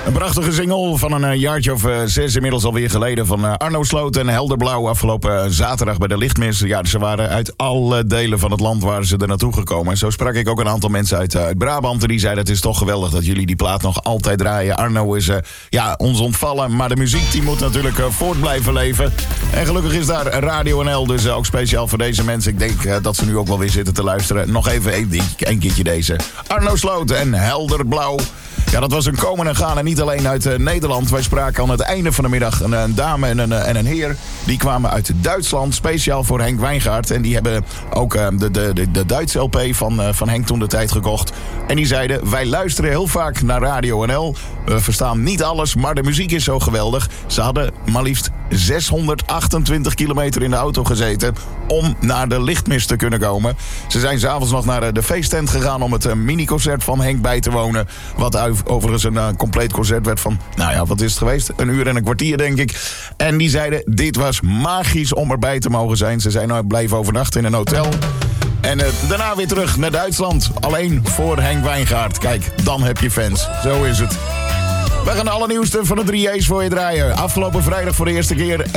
Een prachtige single van een jaartje of 6 inmiddels alweer geleden van Arno Sloot en Helderblauw afgelopen zaterdag bij de Lichtmis. Ja, ze waren uit alle delen van het land waar ze er naartoe gekomen. En zo sprak ik ook een aantal mensen uit Brabant en die zeiden: het is toch geweldig dat jullie die plaat nog altijd draaien. Arno is ons ontvallen, maar de muziek die moet natuurlijk voort blijven leven. En gelukkig is daar Radio NL, dus ook speciaal voor deze mensen. Ik denk dat ze nu ook wel weer zitten te luisteren. Nog even een keertje deze. Arno Sloot en Helderblauw. Ja, dat was een komen en gaan en niet alleen uit Nederland. Wij spraken aan het einde van de middag een dame en een heer. Die kwamen uit Duitsland, speciaal voor Henk Wijngaard. En die hebben ook de Duitse LP van Henk toen de tijd gekocht. En die zeiden: wij luisteren heel vaak naar Radio NL. We verstaan niet alles, maar de muziek is zo geweldig. Ze hadden maar liefst 628 kilometer in de auto gezeten om naar de Lichtmis te kunnen komen. Ze zijn 's avonds nog naar de feesttent gegaan om het mini-concert van Henk bij te wonen. Wat overigens een compleet concert werd van, wat is het geweest? 1 uur en een kwartier, denk ik. En die zeiden: dit was magisch om erbij te mogen zijn. Ze zijn blijven overnachten in een hotel. En daarna weer terug naar Duitsland. Alleen voor Henk Wijngaard. Kijk, dan heb je fans. Zo is het. We gaan de allernieuwste van de 3J's voor je draaien. Afgelopen vrijdag voor de eerste keer